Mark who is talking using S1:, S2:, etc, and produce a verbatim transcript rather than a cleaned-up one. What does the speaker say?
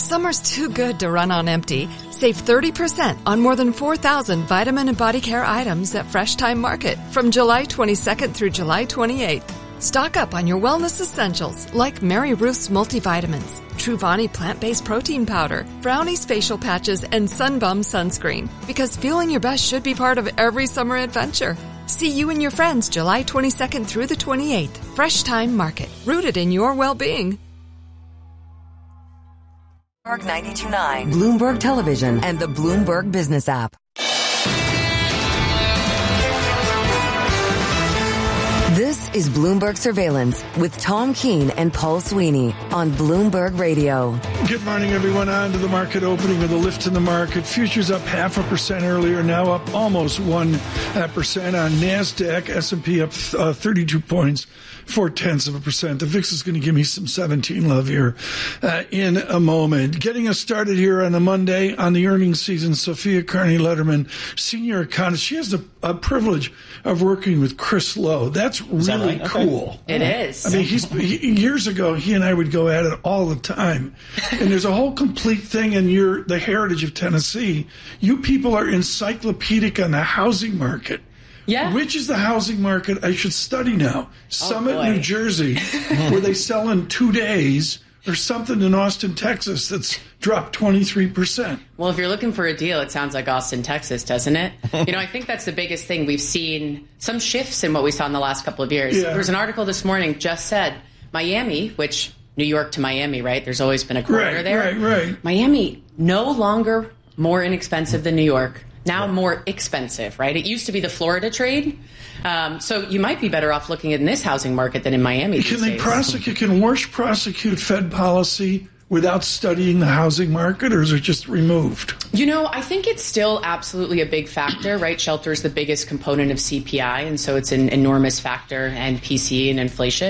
S1: Summer's too good to run on empty. Save thirty percent on more than four thousand vitamin and body care items at Fresh Time Market from July twenty-second through July twenty-eighth. Stock up on your wellness essentials like Mary Ruth's multivitamins, Truvani plant-based protein powder, Brownie's facial patches, and Sunbum sunscreen. Because feeling your best should be part of every summer adventure. See you and your friends July twenty-second through the twenty-eighth. Fresh Time Market, rooted in your well-being.
S2: Bloomberg ninety-two point nine, Bloomberg Television, and the Bloomberg Business app. This is Bloomberg Surveillance with Tom Keene and Paul Sweeney on Bloomberg Radio.
S3: Good morning, everyone. On to the market opening with a lift in the market. Futures up half a percent earlier, now up almost one percent on NASDAQ. S and P up uh, thirty-two points, four tenths of a percent. The V I X is going to give me some seventeen love here uh, in a moment. Getting us started here on a Monday on the earnings season, Sophia Carney-Letterman, senior economist. She has the a privilege of working with Chris Lowe. That's really that right? cool.
S4: Okay. It is.
S3: I mean, he's he, years ago, he and I would go at it all the time. And there's a whole complete thing in your the heritage of Tennessee. You people are encyclopedic on the housing market.
S4: Yeah.
S3: Which is the housing market I should study now?
S4: Oh,
S3: Summit,
S4: boy.
S3: New Jersey, where they sell in two days, or something in Austin, Texas, that's dropped twenty-three percent.
S4: Well, if you're looking for a deal, it sounds like Austin, Texas, doesn't it? You know, I think that's the biggest thing. We've seen some shifts in what we saw in the last couple of years.
S3: Yeah.
S4: There was an article this morning just said Miami, which New York to Miami, right? There's always been a corridor
S3: right,
S4: there.
S3: Right, right,
S4: Miami, no longer more inexpensive than New York. Now more expensive, right? It used to be the Florida trade. Um, so you might be better off looking in this housing market than in Miami.
S3: Can they prosecute, can Warsh prosecute Fed policy without studying the housing market, or is it just removed?
S4: You know, I think it's still absolutely a big factor, right? Shelter is the biggest component of C P I, and so it's an enormous factor, and P C E and inflation.